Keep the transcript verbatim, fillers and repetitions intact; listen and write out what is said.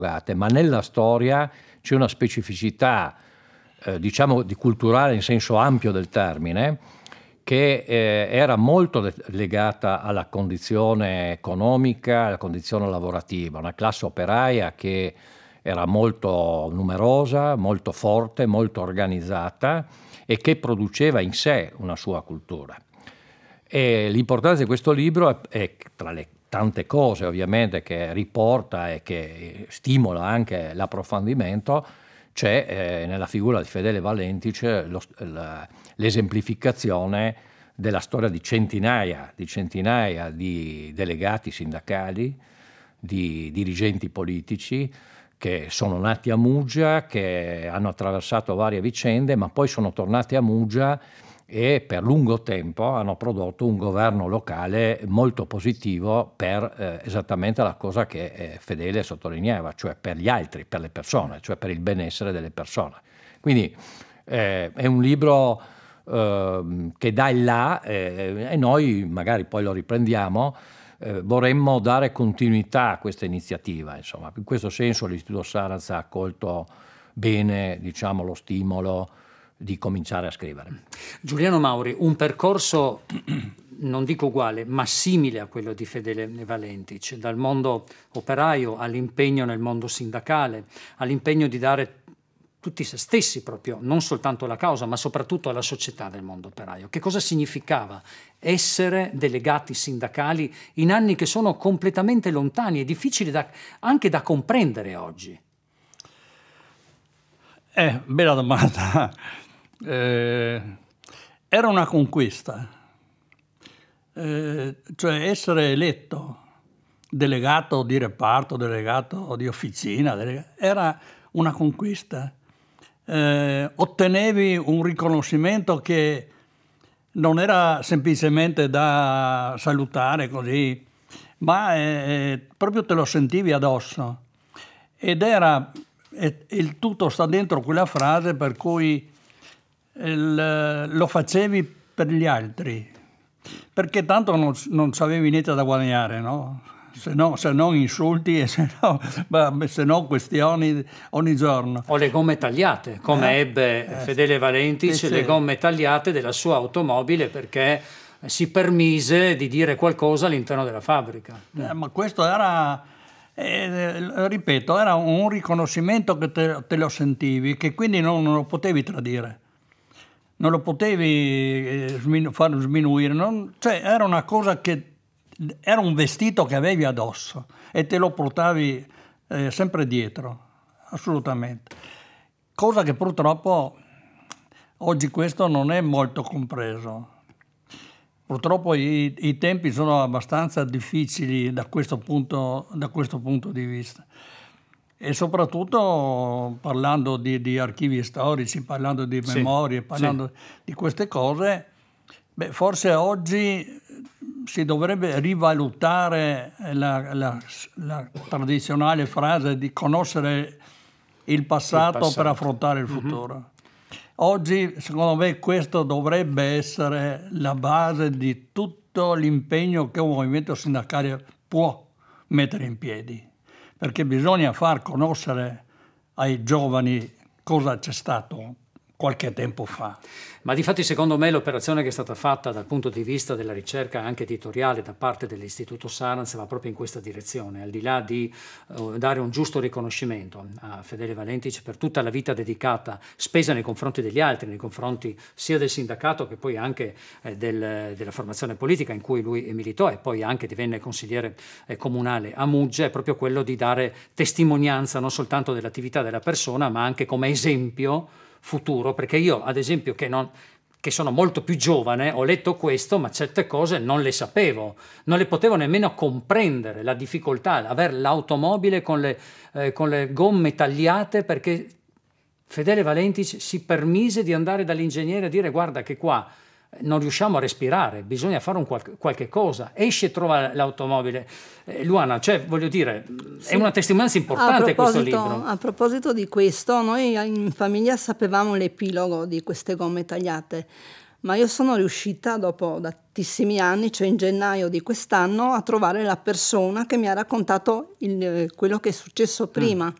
ma nella storia c'è una specificità, eh, diciamo, di culturale in senso ampio del termine, che eh, era molto legata alla condizione economica, alla condizione lavorativa, una classe operaia che era molto numerosa, molto forte, molto organizzata e che produceva in sé una sua cultura. E l'importanza di questo libro è, è tra le tante cose ovviamente che riporta e che stimola anche l'approfondimento, c'è eh, nella figura di Fedele Valentice lo, la, l'esemplificazione della storia di centinaia, di centinaia di delegati sindacali, di dirigenti politici che sono nati a Muggia, che hanno attraversato varie vicende, ma poi sono tornati a Muggia e per lungo tempo hanno prodotto un governo locale molto positivo per eh, esattamente la cosa che eh, Fedele sottolineava, cioè per gli altri, per le persone, cioè per il benessere delle persone. Quindi eh, è un libro eh, che dà il là eh, e noi magari poi lo riprendiamo, eh, vorremmo dare continuità a questa iniziativa. Insomma. In questo senso l'Istituto Saranz ha accolto bene, diciamo, lo stimolo di cominciare a scrivere. Giuliano Mauri, un percorso non dico uguale, ma simile a quello di Fedele Valentice, dal mondo operaio all'impegno nel mondo sindacale, all'impegno di dare tutti se stessi proprio, non soltanto alla causa, ma soprattutto alla società del mondo operaio. Che cosa significava essere delegati sindacali in anni che sono completamente lontani e difficili da, anche da comprendere oggi? Eh, bella domanda. Eh, era una conquista, eh, cioè essere eletto delegato di reparto, delegato di officina, delega- era una conquista. Eh, ottenevi un riconoscimento che non era semplicemente da salutare così, ma eh, proprio te lo sentivi addosso. Ed era, eh, il tutto sta dentro quella frase per cui il, lo facevi per gli altri, perché tanto non, non sapevi niente da guadagnare, no? Se no, se non insulti e se no, se no questioni ogni giorno. O le gomme tagliate, come eh, ebbe eh, Fedele Valentice, sì, le gomme tagliate della sua automobile perché si permise di dire qualcosa all'interno della fabbrica. Eh, ma questo era, eh, ripeto, era un riconoscimento che te, te lo sentivi, che quindi non, non lo potevi tradire. Non lo potevi eh, sminu- far sminuire, non, cioè era una cosa che era un vestito che avevi addosso e te lo portavi eh, sempre dietro, assolutamente. Cosa che purtroppo oggi questo non è molto compreso. Purtroppo i, i tempi sono abbastanza difficili da questo punto, da questo punto di vista. E soprattutto parlando di, di archivi storici, parlando di memorie, sì, parlando sì. di queste cose, beh, forse oggi si dovrebbe rivalutare la, la, la tradizionale frase di conoscere il passato, il passato. per affrontare il futuro. Mm-hmm. Oggi, secondo me, questo dovrebbe essere la base di tutto l'impegno che un movimento sindacale può mettere in piedi. Perché bisogna far conoscere ai giovani cosa c'è stato qualche tempo fa. Ma difatti secondo me l'operazione che è stata fatta dal punto di vista della ricerca anche editoriale da parte dell'Istituto Saranz va proprio in questa direzione, al di là di uh, dare un giusto riconoscimento a Fedele Valentice per tutta la vita dedicata, spesa nei confronti degli altri, nei confronti sia del sindacato che poi anche eh, del, della formazione politica in cui lui militò e poi anche divenne consigliere eh, comunale a Muggia, è proprio quello di dare testimonianza non soltanto dell'attività della persona ma anche come esempio futuro, perché io ad esempio che, non, che sono molto più giovane ho letto questo ma certe cose non le sapevo, non le potevo nemmeno comprendere, la difficoltà, avere l'automobile con le, eh, con le gomme tagliate perché Fedele Valentice si permise di andare dall'ingegnere a dire guarda che qua non riusciamo a respirare, bisogna fare un qual- qualche cosa, esce e trova l'automobile. Eh, Luana, cioè voglio dire, sì. È una testimonianza importante questo libro. A proposito di questo, noi in famiglia sapevamo l'epilogo di queste gomme tagliate, ma io sono riuscita dopo tantissimi anni, cioè in gennaio di quest'anno, a trovare la persona che mi ha raccontato il, quello che è successo prima. Mm.